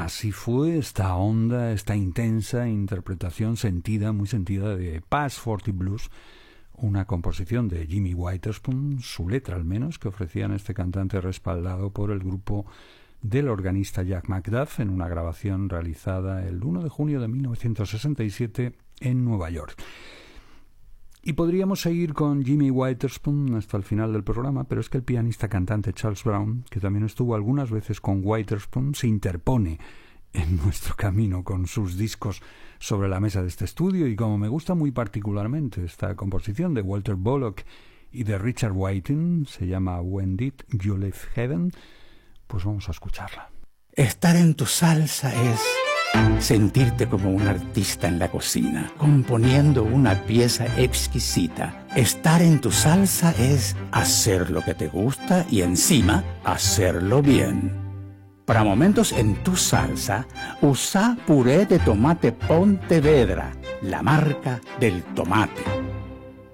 Así fue esta honda, esta intensa interpretación sentida, muy sentida de Past 40 Blues, una composición de Jimmy Witherspoon, su letra al menos, que ofrecían este cantante respaldado por el grupo del organista Jack McDuff en una grabación realizada el 1 de junio de 1967 en Nueva York. Y podríamos seguir con Jimmy Witherspoon hasta el final del programa, pero es que el pianista cantante Charles Brown, que también estuvo algunas veces con Witherspoon, se interpone en nuestro camino con sus discos sobre la mesa de este estudio, y como me gusta muy particularmente esta composición de Walter Bullock y de Richard Whiting, se llama When Did You Leave Heaven, pues vamos a escucharla. Estar en tu salsa es sentirte como un artista en la cocina, componiendo una pieza exquisita. Estar en tu salsa es hacer lo que te gusta y encima hacerlo bien. Para momentos en tu salsa, usa puré de tomate Pontevedra, la marca del tomate.